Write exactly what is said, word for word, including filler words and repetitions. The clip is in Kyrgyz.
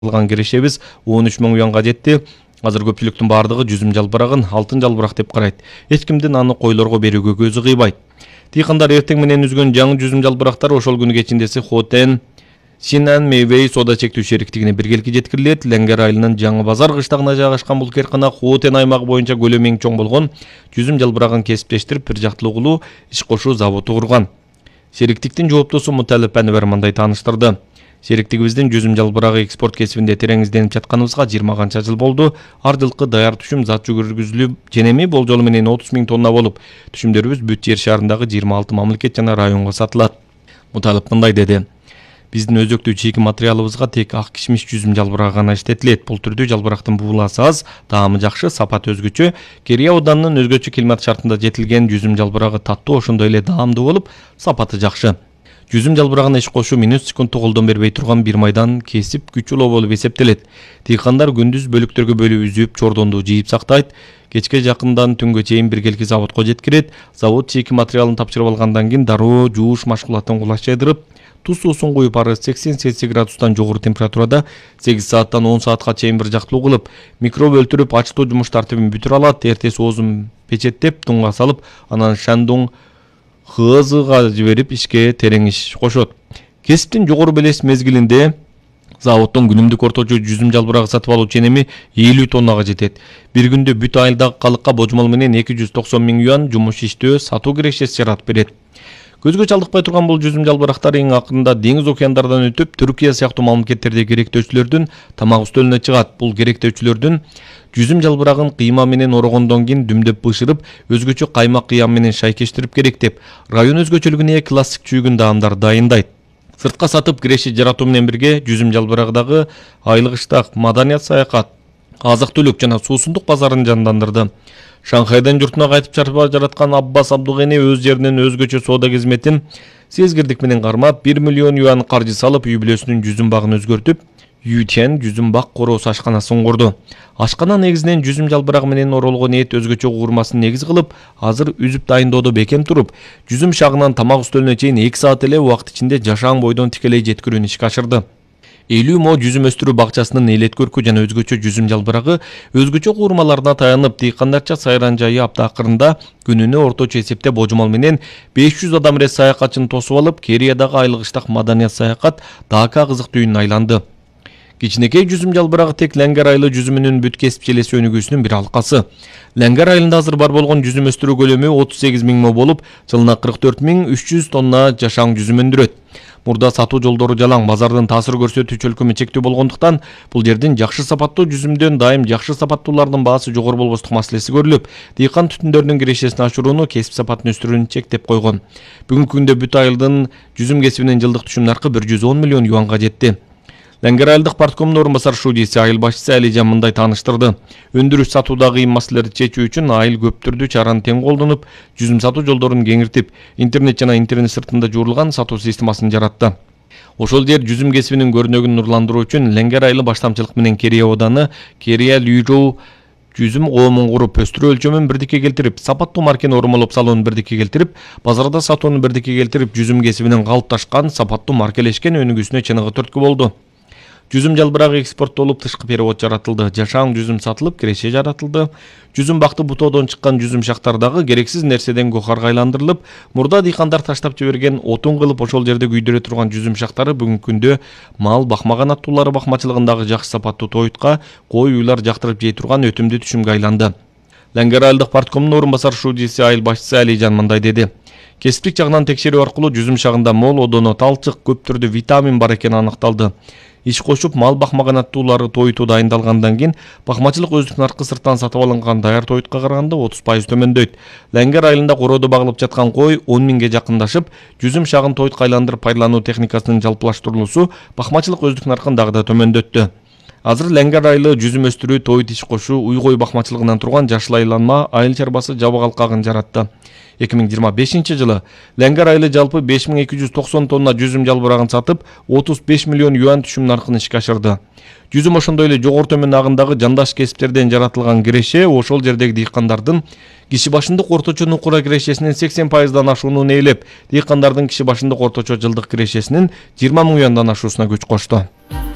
Алган кирешебиз он үч миң юанга жетти. Азыр көпчүлүктүн бардыгы жүзүм жалбырагын алтын жалбырак деп карайт. Эч кимдин аны койлорго берүүгө көзү кыйбайт. Дыйкандар эртең менен үзгөн жаңы жүзүм жалбырактар ошол күнү кечиндеси Хотен Синан Мейвей соода чектүү шериктигине биргеликке жеткирилет. Ленгер айылынын жаңы базар кыштагына жайгашкан бул кыйркана Хотен аймагы боюнча көлөмү эң чоң болгон жүзүм жалбырагын кесиптештирип бир жактылуу кылуу иш кошуу заводу курган. Шериктиктин жооптосу Муталип Анвер мындай тааныштырды. Шериктигибиздин жүзүм жалбырагы экспорт кесибинде терең изденип жатканыбызга жыйырма канча жыл болду. Ар жылкы даяр түшүм зат жүргүзүлүп, женеми болжолу менен отуз миң тонна болуп, түшүмдөрүбүз бүт жер шаарындагы жыйырма алты мамлекет жана районго сатылат. Муталип мындай деди. Биздин өзөктүү чийки материалыбызга тек ак кишмиш жүзүм жалбырагы гана иштетилет. Бул түрдүү жалбырактын бууласы аз, таамы жакшы, сапаты өзгөчө. Керия ауданынын өзгөчө климат шартында жетилген жүзүм жалбырагы таттуу, ошондой эле даамдуу болуп, сапаты жакшы. Жүзүм жалбырагына иш кошуу минут секундту колдон бербей турган бир майдан кесип күч улоо болуп эсептелет. Дыйкандар күндүз бөлүктөргө бөлүп үзүп, чордонду жыйып сактайт. Кечке жакындан түнгө чейин биргелики заводко жеткирет. Завод чийки материалын тапшырып алгандан кийин дароо жууш машкулатын кулашчайдырып, туз суусун куюп ары сексен Цельсий градустан жогору температурада сегиз сааттан он саатка чейин бир жактылуу кылып, микроб өлтүрүп, ачтоо жумуш тартибин бүтүрө алат. Эртеси оозун печеттеп, тунга салып, анан Шандун хызыга жиберип ишке терең иш кошот. Кесиптин жогору белес мезгилинде заводдон күнүмдүк орточо жүзүм жалбырагы сатып алуу ченеми элүү тоннага жетет. Бир күндө бүт айылдагы калыкка божмол менен эки жүз токсон миң юан жумуш иштөө, сатуу кирешеси жаратып берет. Көзгө чалдыкпай турган бул жүзүм жалбырактар эң акырында деңиз океандардан өтүп, Түркия сыяктуу мамлекеттерде керектөөчүлөрдүн тамак үстөлүнө чыгат. Бул керектөөчүлөрдүн жүзүм жалбырагын кыйма менен орогондон кийин дүмдөп бышырып, өзгөчө каймак кыям менен шайкештирип керектеп, район өзгөчөлүгүнө классик чүйгүн даамдар дайындайт. Сыртка сатып киреше жаратуу менен бирге жүзүм жалбырагыдагы айылгыштак маданият саякат, азык-түлүк жана суусундук базарын жандандырды. Шанхайдан журтуна кайтып чарба жараткан Аббас Абдугени өз жеринен өзгөчө соода кызметин сезгирдик менен кармап, бир миллион юан каржы салып, үй бүлөсүнүн жүзүм багын өзгөртүп, Ютен жүзүм бак короосу ашканасын курду. Ашкана негизинен жүзүм жалбырагы менен оролгон эт өзгөчө куурмасын негиз кылып, азыр үзүп дайындоодо бекем туруп, жүзүм шагынан тамак үстөлүнө чейин эки саат эле убакыт ичинде жашаң бойдон тикелей жеткирүүнү ишке ашырды. элүү мо жүзүм өстүрүү бакчасынын элет көркү жана өзгөчө жүзүм жалбырагы өзгөчө куурмаларына таянып, дыйкандарча сайран жайы апта акырында күнүнө орточо эсепте божмол менен беш жүз адам рес саякатчыны тосуп алып, Кериядагы айылгыштак маданият саякат Дака кызык түйүнүнө айланды. Кичинекей жүзүм жалбырагы тек Ленгер айылы жүзүмүнүн бүт кесип челеси өнүгүүсүнүн бир алкасы. Ленгер айылында азыр бар болгон жүзүм өстүрүү көлөмү отуз сегиз миң мо болуп, жылына кырк төрт миң үч жүз тонна жашаң жүзүм өндүрөт. Мурда сатуу жолдору жалаң, базардын таасир көрсөтүү чөлкөмү чектүү болгондуктан, бул жердин жакшы сапаттуу жүзүмдөн дайым жакшы сапаттуулардын баасы жогору болбостук маселеси көрүлүп, дыйкан түтүндөрдүн кирешесин ашырууну, кесип сапатын өстүрүүнү чектеп койгон. Бүгүнкү күндө бүт айылдын жүзүм кесибинин жылдык түшүм наркы бир жүз он миллион юанга жетти. Ленгер айылдык парткомдун орун басар шуудиси, айыл башчысы Алижан мындай тааныштырды. Өндүрүш сатуудагы кыйын маселелерди чечүү үчүн айыл көп түрдүү чараны тең колдонуп, жүзүм сатуу жолдорун кеңиртип, интернет жана интернет сыртында жуурулган сатуу системасын жаратты. Ошол жер жүзүм кесибинин көрүнөгүн нурландыруу үчүн Ленгер айылы баштамчылык менен Керия ауданы Керия Лүйрөө жүзүм коомун куруп, өстүрүү өлчөмүн бирдикке келтирип, сапаттуу маркени ормолоп салууну бирдикке келтирип, базарда сатууну бирдикке келтирип, жүзүм кесибинин калыпташкан, сапаттуу маркелешкен өнүгүүсүнө чыныгы түрткү болду. Жүзүм жалбырагы экспорттолуп, тышкы перевод жаратылды. Жашаң жүзүм сатылып, киреше жаратылды. Жүзүм бакты бутоодон чыккан жүзүм шактардагы керексиз нерседен гохарга айландырылып, мурда дыйкандар таштап жиберген, отун кылып ошол жерде күйдүрө турган жүзүм шактары бүгүнкү күндө мал бакмаган аттуулары бакмачылыгындагы жакшы сапаттуу тоютка, кой уйлар жактырып жей турган өтүмдүү түшүмгө айланды. Ленгер айылдык парткомдун орун басар шуудиси, айыл башчысы Алижан мындай деди. Кесиптик жагынан текшерүү аркылуу жүзүм шагында мол одоно, талчык, көп түрдүү витамин бар экени аныкталды. Иш кошуп, мал бакмаган аттуулары тоюту дайындалгандан кийин бакмачылык өздүк наркы сырттан сатып алынган даяр тоютка караганда отуз пайыз төмөндөйт. Ленгер айылында кородо багылып жаткан кой он миңге жакындашып, жүзүм шагын тоютка айландырып пайдалануу техникасынын жалпылаштырылуусу бакмачылык өздүк наркын дагы да төмөндөттү. Азыр Ленгер айылы жүзүм өстүрүү, тоют иш кошуу, уй-кой бакмачылыгынан турган жашыл айланма айыл чарбасы жабык алкагын жаратты. эки миң жыйырма бешинчи жылы Ленгер айылы жалпы беш миң эки жүз токсон тонна жүзүм жалбырагын сатып, отуз беш миллион юан түшүм наркын ишке ашырды. Жүзүм ошондой эле жогору төмөн агындагы жандаш кесиптерден жаратылган киреше ошол жердеги дыйкандардын киши башындык орточо нукура кирешесинин сексен пайыздан ашуунун ээлеп, дыйкандардын киши башындык орточо жылдык кирешесинин жыйырма миң юандан ашуусуна күч кошту.